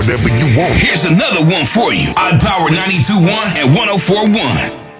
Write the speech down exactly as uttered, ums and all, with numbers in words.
whatever you want. Here's another one for you. iPower ninety-two point one and one oh four point one.